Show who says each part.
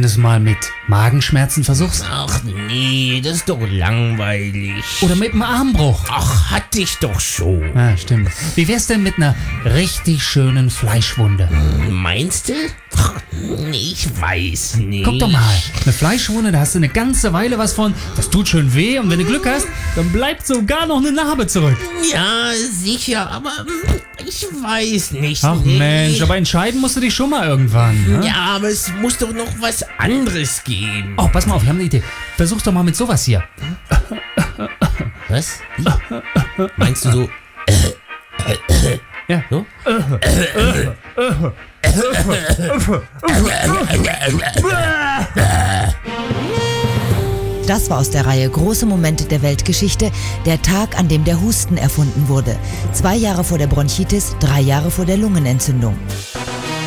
Speaker 1: das mal mit Magenschmerzen versuchst?
Speaker 2: Ach nee, das ist doch langweilig.
Speaker 1: Oder mit einem Armbruch?
Speaker 2: Ach, hatte ich doch schon.
Speaker 1: Ja, stimmt. Wie wär's denn mit einer richtig schönen Fleischwunde?
Speaker 2: Meinst du? Ach, nee, ich weiß nicht.
Speaker 1: Guck doch mal, eine Fleischwunde, da hast du eine ganze Weile was von. Das tut schön weh und wenn du Glück hast, dann bleibt sogar noch eine Narbe zurück.
Speaker 2: Ja, sicher, aber ich weiß nicht.
Speaker 1: Ach
Speaker 2: nee.
Speaker 1: Mensch, aber entscheiden musst du dich schon mal irgendwann. Ne?
Speaker 2: Ja, aber es muss doch noch was anderes geben.
Speaker 1: Oh, pass mal auf, wir haben eine Idee. Versuch's doch mal mit sowas hier.
Speaker 2: Was? Wie? Meinst du so?
Speaker 1: Ja.
Speaker 2: So?
Speaker 3: Das war aus der Reihe Große Momente der Weltgeschichte, der Tag, an dem der Husten erfunden wurde. 2 Jahre vor der Bronchitis, 3 Jahre vor der Lungenentzündung.